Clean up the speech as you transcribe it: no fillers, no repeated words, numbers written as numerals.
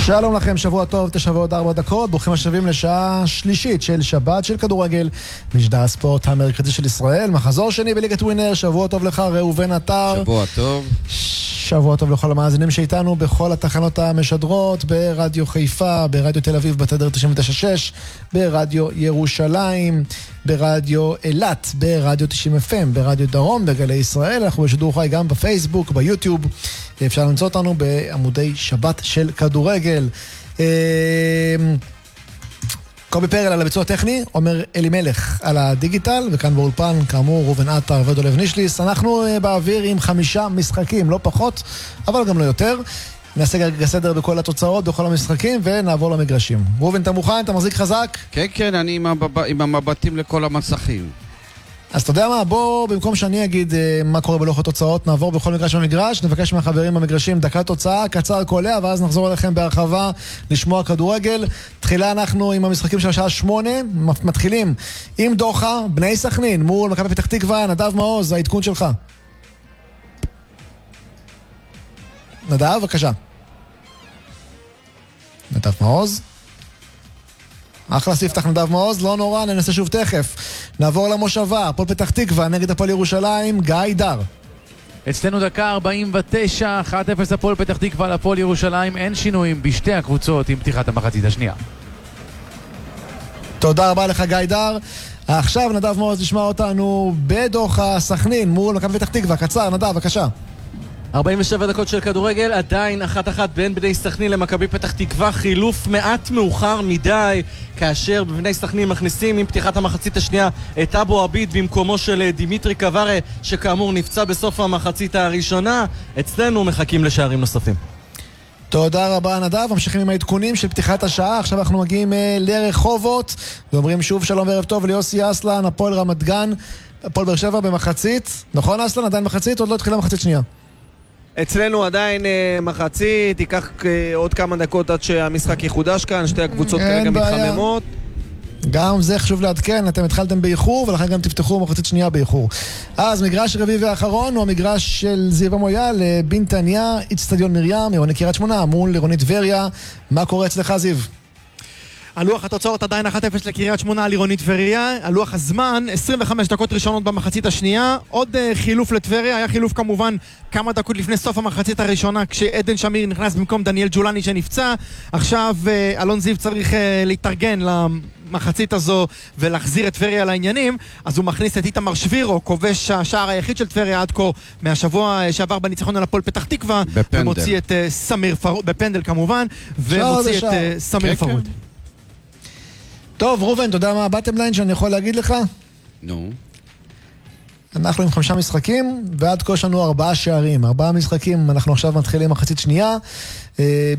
שלום לכם, שבוע טוב, 9:04, ברוכים השבים לשעה שלישית של שבת של כדורגל, משדר הספורט המרכזי של ישראל, מחזור שני בליגת ווינר. שבוע טוב לך ראובן עטר. שבוע טוב. שבוע טוב לכל המאזינים שאיתנו בכל התחנות המשדרות, ברדיו חיפה, ברדיו תל אביב בתדר 99.6, ברדיו ירושלים, ברדיו אילת, ברדיו 90 FM, ברדיו דרום, בגלי ישראל. אנחנו בשידור חי גם בפייסבוק, ביוטיוב. אפשר למצוא אותנו בעמודי שבת של כדורגל. קובי פרל על הביצוע הטכני, עומר אלימלך על הדיגיטל, וכאן באולפן, כאמור, ראובן עטר ודולב נישליס. אנחנו באוויר עם 5 משחקים, לא פחות, אבל גם לא יותר. נעשה סדר בכל התוצאות, בכל המשחקים, ונעבור למגרשים. ראובן, אתה מוכן? אתה מחזיק חזק? כן, כן, אני עם המבטים לכל המסכים. אז אתה יודע מה, בוא, במקום שאני אגיד מה קורה בלוח התוצאות, נעבור בכל מגרש במגרש, נבקש מהחברים במגרשים דקת תוצאה, קצר קולע, ואז נחזור אליכם בהרחבה לשמוע כדורגל. תחילה אנחנו עם המשחקים של השעה 8, מתחילים עם דוחה, בני סכנין, מול מכבי פתח תקווה. נדב מעוז, העדכון שלך. נדב, בבקשה. נדב מעוז. אחלה ספתח נדב מעוז, לא נורא, ננסה שוב תכף. נעבור למושבה, הפועל פתח תקווה נגד הפועל ירושלים, גיא דר. אצלנו דקה 49, 1-0 הפועל פתח תקווה לפועל ירושלים, אין שינויים בשתי הקבוצות עם פתיחת המחצית השנייה. תודה רבה לך גיא דר. עכשיו נדב מעוז נשמע אותנו בדוחה, סכנין מול מכבי פתח תקווה. קצר, נדב, בבקשה. 47 דקות של כדורגל, עדיין 1-1 בין בני סכנין למכבי פתח תקווה, חילוף מעט מאוחר מדי, כאשר בבני סכנין מכניסים עם פתיחת המחצית השנייה את אבו עביד במקומו של דימיטרי קווארה, שכאמור נפצע בסוף המחצית הראשונה. אצלנו מחכים לשערים נוספים. תודה רבה נדב, ממשיכים עם העדכונים של פתיחת השעה. עכשיו אנחנו מגיעים לרחובות, ואומרים שוב שלום וערב טוב ליוסי אסלן, הפועל רמת גן, הפועל באר שבע במחצית. נכון אסלן? עדיין מחצית? עוד לא התחילה מחצית שנייה. אצלנו עדיין מחצית, ייקח עוד כמה דקות עד שהמשחק יחודש כאן, שתי הקבוצות כרגע מתחממות. גם זה חשוב לעדכן, אתם התחלתם באיחור, ולכן גם תפתחו מחצית שנייה באיחור. אז מגרש רביעי ואחרון הוא המגרש של זיו המויאל, בנתניה, אצטדיון מרים, עירוני קריית שמונה, מול עירוני טבריה. מה קורה אצלך זיו? הלוח התוצאות עדיין 1-0 לקריית שמונה על עירונית טבריה. הלוח הזמן 25 דקות ראשונות במחצית השנייה, עוד חילוף לטבריה. היה חילוף כמובן כמה דקות לפני סוף המחצית הראשונה, כשעדן שמיר נכנס במקום דניאל ג'ולני שנפצע. עכשיו אלון זיו צריך להתארגן למחצית הזו ולהחזיר את טבריה לעניינים, אז הוא מכניס את איתמר שבירו, כובש השער היחיד של טבריה עד כה מהשבוע שעבר בניצחון על הפועל פתח תקווה, ומוציא את סמיר פרוד בפנדל כמובן, ומוציא את סמיר פרוד. טוב, ראובן, אתה יודע מה הבטם ליין שאני יכול להגיד לך? נו. אנחנו עם 5 משחקים, ועד כה יש לנו 4 שערים. 4 משחקים, אנחנו עכשיו מתחילים מחצית שנייה.